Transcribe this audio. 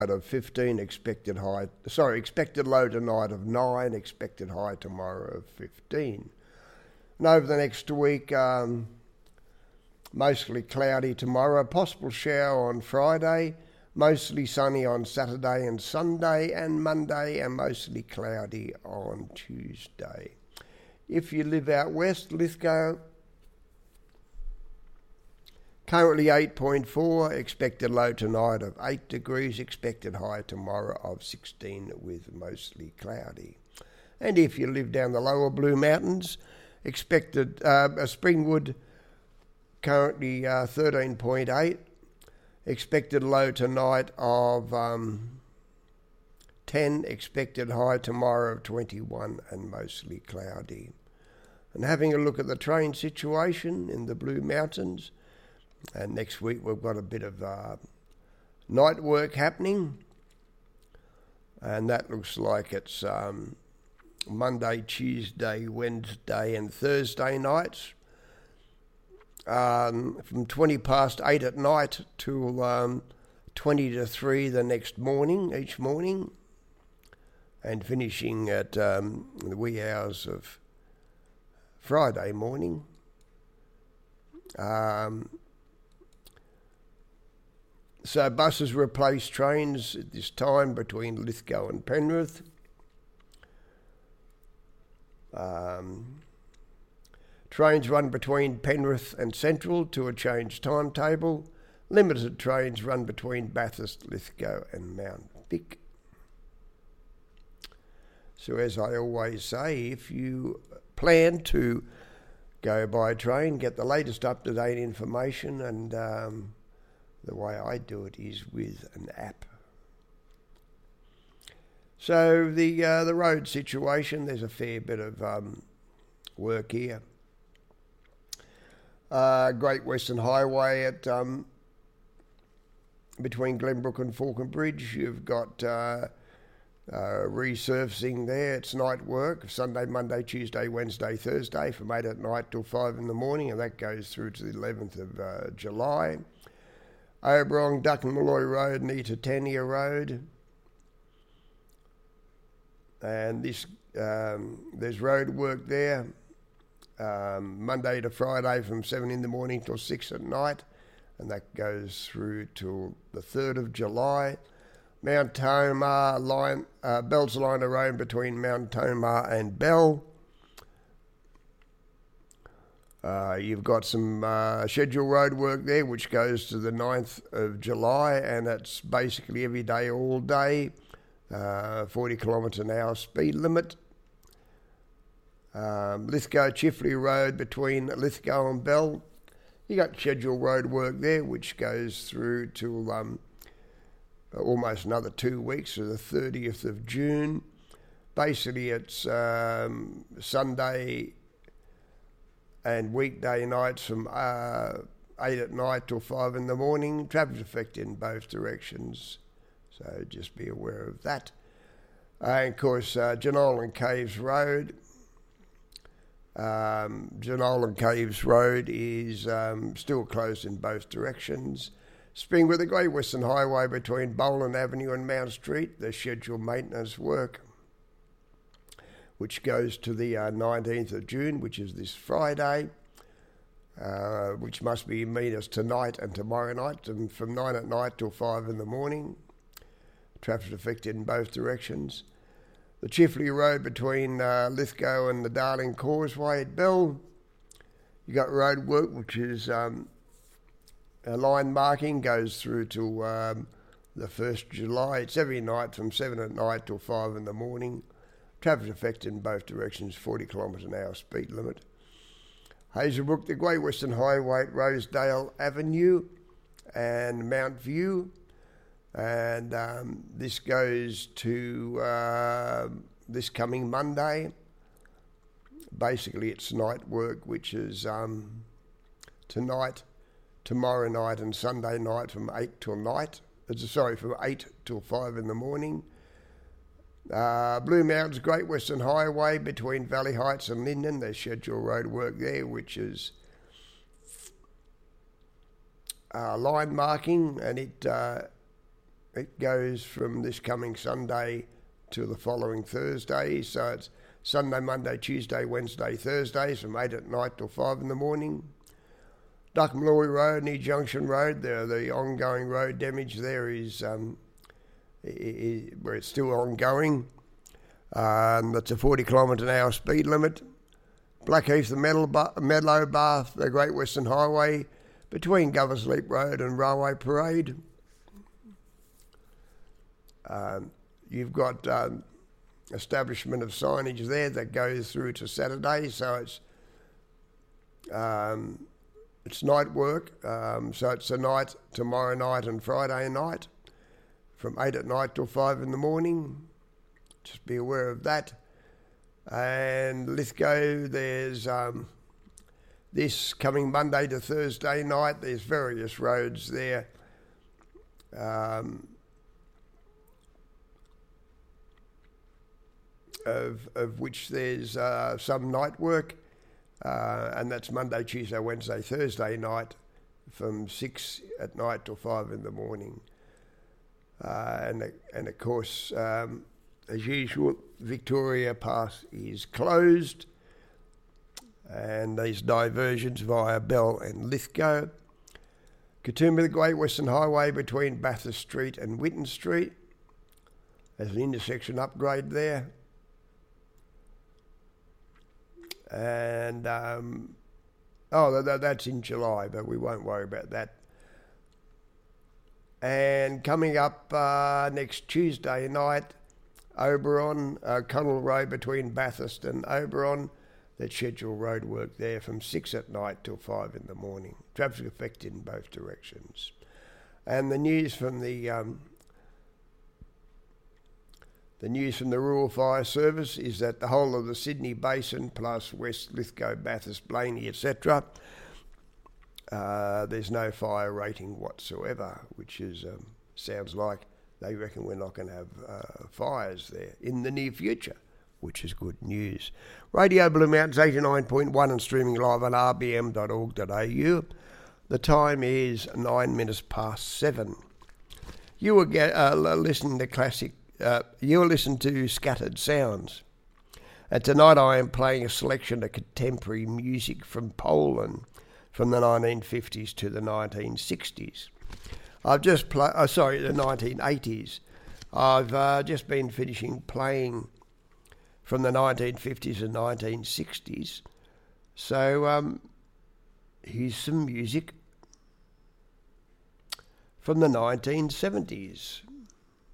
of 15, expected low tonight of 9, expected high tomorrow of 15. And over the next week, mostly cloudy tomorrow, possible shower on Friday, mostly sunny on Saturday and Sunday, and Monday, and mostly cloudy on Tuesday. If you live out west, Lithgow, currently 8.4, expected low tonight of 8 degrees, expected high tomorrow of 16 with mostly cloudy. And if you live down the lower Blue Mountains, expected Springwood, currently 13.8, expected low tonight of 10, expected high tomorrow of 21 and mostly cloudy. And having a look at the train situation in the Blue Mountains, and next week we've got a bit of night work happening, and that looks like it's Monday, Tuesday, Wednesday and Thursday nights, from 20 past 8 at night till 20 to 3 the next morning, each morning, and finishing at the wee hours of Friday morning. So buses replace trains at this time between Lithgow and Penrith. Trains run between Penrith and Central to a changed timetable. Limited trains run between Bathurst, Lithgow and Mount Vic. So as I always say, if you plan to go by train, get the latest up-to-date information, and the way I do it is with an app. So the road situation, there's a fair bit of work here. Great Western Highway at between Glenbrook and Falcon Bridge, you've got resurfacing there. It's night work, Sunday, Monday, Tuesday, Wednesday, Thursday, from 8 at night till 5 in the morning, and that goes through to the 11th of July. Oberon, Duck and Malloy Road, Nita Tania Road. And this there's road work there, Monday to Friday from 7 in the morning till 6 at night, and that goes through till the 3rd of July. Mount Tomah line, Bellsliner Road between Mount Tomah and Bell. You've got some scheduled road work there, which goes to the 9th of July, and that's basically every day, all day, 40 kilometres an hour speed limit. Lithgow Chifley Road between Lithgow and Bell. You got scheduled road work there, which goes through till almost another 2 weeks, to the 30th of June. Basically, it's Sunday and weekday nights from 8 at night till 5 in the morning. Traffic affect in both directions, so just be aware of that. And of course, Jenolan Caves Road. Jenolan Caves Road is still closed in both directions. Springwood, the Great Western Highway between Boland Avenue and Mount Street, the scheduled maintenance work, which goes to the 19th of June, which is this Friday, which must be meet us tonight and tomorrow night, and from 9 at night till 5 in the morning. Traffic affected in both directions. The Chifley Road between Lithgow and the Darling Causeway at Bell. You got road work, which is a line marking, goes through till the 1st of July. It's every night from 7 at night till 5 in the morning. Traffic affected in both directions, 40 kilometres an hour speed limit. Hazelbrook, the Great Western Highway at Rosedale Avenue and Mount View. And this goes to this coming Monday. Basically, it's night work, which is tonight, tomorrow night and Sunday night from 8 till night. From 8 till 5 in the morning. Blue Mountains Great Western Highway between Valley Heights and Linden. There's scheduled road work there, which is line marking, and it it goes from this coming Sunday to the following Thursday. So it's Sunday, Monday, Tuesday, Wednesday, Thursdays from 8 at night till 5 in the morning. Duckamaloy Road, New Junction Road, the ongoing road damage there is where it's still ongoing. That's a 40 kilometre an hour speed limit. Blackheath, the Medlow Bath, the Great Western Highway, between Governors Leap Road and Railway Parade. You've got establishment of signage there that goes through to Saturday, so it's night work, so it's tonight, tomorrow night and Friday night from 8 at night till 5 in the morning. Just be aware of that. And Lithgow, there's this coming Monday to Thursday night, there's various roads there. Of which there's some night work, and that's Monday, Tuesday, Wednesday, Thursday night from 6 at night till 5 in the morning. And of course, as usual, Victoria Pass is closed, and these diversions via Bell and Lithgow. Katoomba, the Great Western Highway between Bathurst Street and Whitten Street. There's an intersection upgrade there. And, that's in July, but we won't worry about that. And coming up next Tuesday night, Oberon, Connell Road between Bathurst and Oberon, that's scheduled road work there from 6 at night till 5 in the morning. Traffic affected in both directions. And the news from the Rural Fire Service is that the whole of the Sydney Basin plus West Lithgow, Bathurst, Blaney, etc., there's no fire rating whatsoever, which is sounds like they reckon we're not going to have fires there in the near future, which is good news. Radio Blue Mountains 89.1 and streaming live on rbm.org.au. The time is 9 minutes past 7. You were listening to classic. You'll listen to Scattered Sounds. And tonight I am playing a selection of contemporary music from Poland from the 1950s to the 1960s. I've just the 1980s. I've just been finishing playing from the 1950s and 1960s. So here's some music from the 1970s.